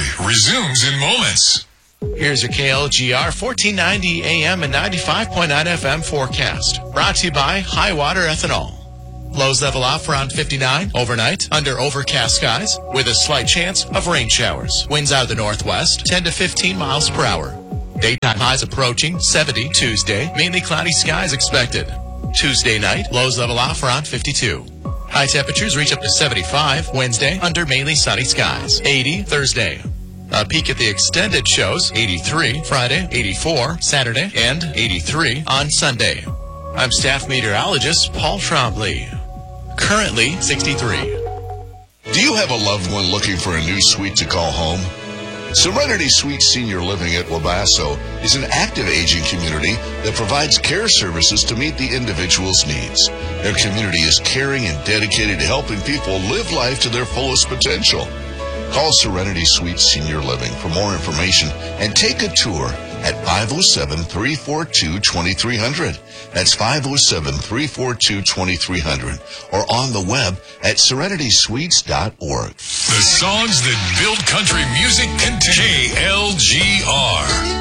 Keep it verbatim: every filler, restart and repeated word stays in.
resumes in moments. Here's your K L G R fourteen ninety A M and ninety-five point nine F M forecast. Brought to you by High Water Ethanol. Lows level off around fifty-nine overnight under overcast skies with a slight chance of rain showers. Winds out of the northwest, ten to fifteen miles per hour. Daytime highs approaching seventy Tuesday. Mainly cloudy skies expected. Tuesday night, lows level off around fifty-two. High temperatures reach up to seventy-five Wednesday under mainly sunny skies. eighty Thursday. A peek at the extended shows, eighty-three Friday, eighty-four Saturday, and eighty-three on Sunday. I'm staff meteorologist Paul Trombley. Currently sixty-three. Do you have a loved one looking for a new suite to call home? Serenity Suite Senior Living at Wabasso is an active aging community that provides care services to meet the individual's needs. Their community is caring and dedicated to helping people live life to their fullest potential. Call Serenity Suite Senior Living for more information and take a tour at five oh seven, three four two, two three zero zero. That's five oh seven, three four two, two three zero zero. Or on the web at serenity suites dot org. The songs that build country music continue. K L G R.